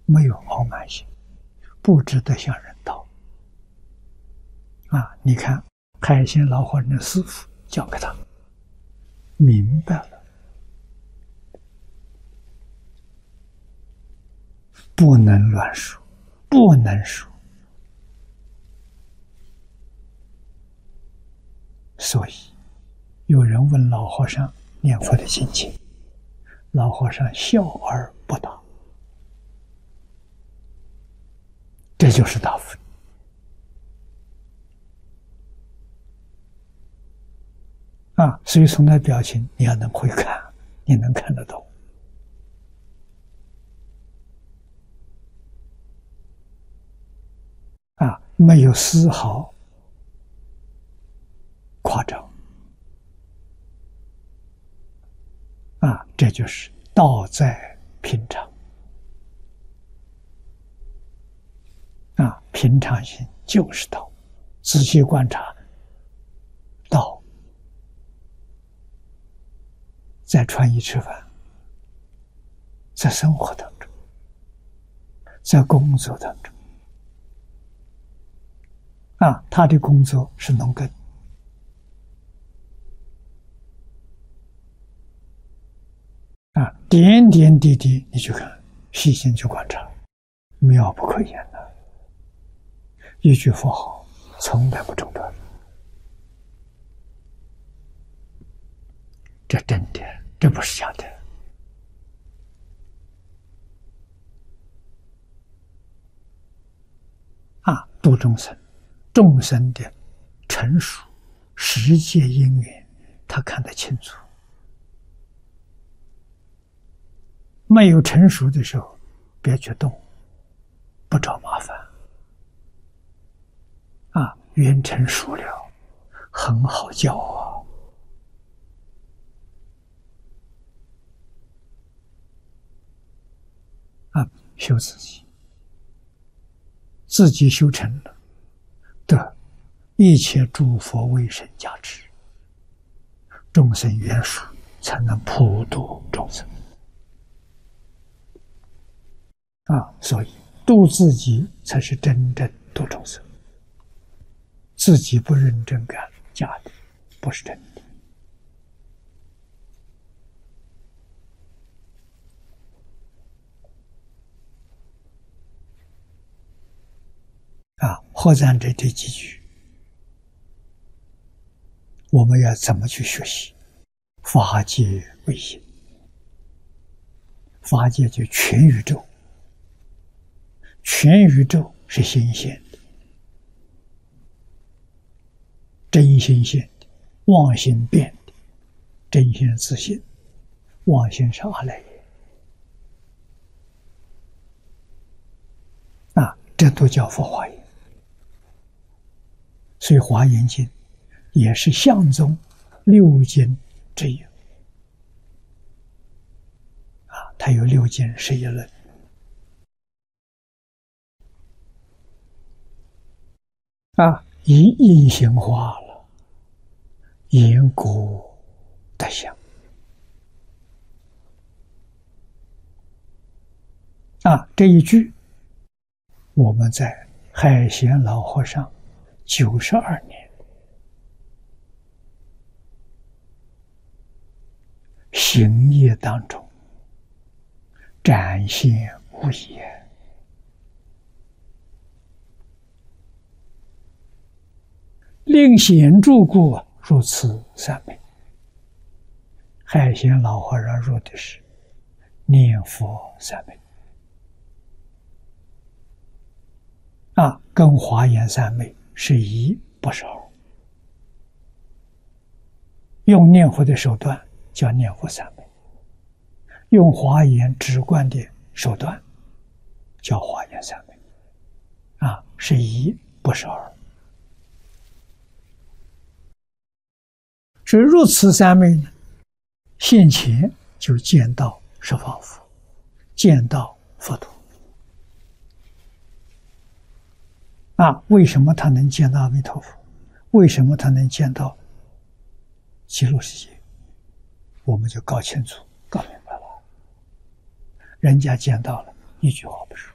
没有傲慢心，不值得向人道。你看海鲜老和尚的师父教给他明白了，不能乱说，不能说。所以有人问老和尚念佛的境界，老和尚笑而不答。这就是大福。所以从他表情你要能会看，你能看得懂。没有丝毫夸张。这就是道在平常。平常心就是道。仔细观察，道在穿衣吃饭，在生活当中，在工作当中。他的工作是农耕，点点滴滴你去看，细心去观察，妙不可言的。一句佛号从来不中断，这真的，这不是假的。度众生，众生的成熟实际因缘他看得清楚。没有成熟的时候别去动，不找麻烦。缘成熟了很好教修自己，自己修成了，得一切诸佛威神加持，众生缘熟，才能普度众生。所以度自己才是真正度众生。自己不认真干，假的，不是真的。后赞这第几句，我们要怎么去学习？法界为心，法界就全宇宙，全宇宙是新鲜的，真心现的，妄心变的。真心是自信，妄心是阿赖耶。这都叫佛华严。所以华严经也是相宗六经之一。它有6经11论。以因行化了，因果得相。这一句我们在海贤老和尚92年行业当中展现无疑。令显著故入此三昧。海贤老和尚入的是念佛三昧。跟华严三昧是一不是二。用念佛的手段叫念佛三昧，用华严直观的手段叫华严三昧。是一不是二。所以入此三昧呢，现前就见到十方佛，见到佛陀。为什么他能见到阿弥陀佛？为什么他能见到极乐世界？我们就搞清楚、搞明白了。人家见到了，一句话不说。